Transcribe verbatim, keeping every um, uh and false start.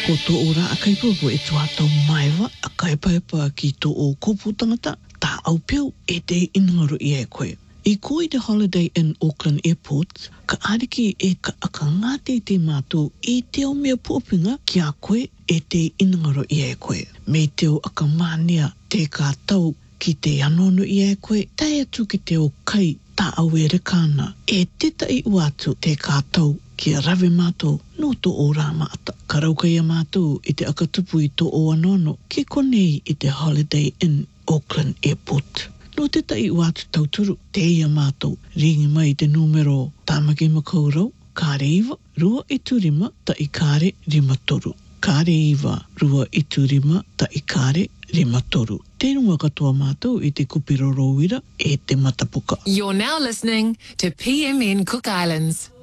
Ko tō ora a kai pōpo e tua tau maiwa a kai paipa ki tō o kopu tangata tā au pēu e te ingaru i e koe. I koe te Holiday Inn Auckland Airport, ka ariki e ka aka ngāte te mātou i te o mea pōpinga ki a koe e te ingaru i e koe. Me te o aka mānia te kātau ki te anono i e koe, tai atu ki te o kai tā au e rekana e tetai uatu te kātau ki a rawe mātou no tō o rā māta. Ka raukai a mātou i te akatupu i tō o anono ki konei i te Holiday Inn Auckland Airport. No te tai uatu tauturu, te ia mātou, ringi mai te numero tāmaki makaurau, kāre iwa, rua i turima, ta i kāre rima toru. Kāre iwa, rua i turima, ta i kāre rima toru. Te runga katoa mātou i te kupiroro wira e te matapuka. You're now listening to P M N Cook Islands.